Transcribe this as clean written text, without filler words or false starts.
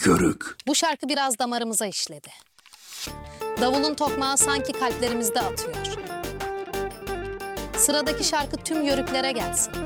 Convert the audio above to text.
Yörük. Bu şarkı biraz damarımıza işledi. Davulun tokmağı sanki kalplerimizde atıyor. Sıradaki şarkı tüm yörüklere gelsin.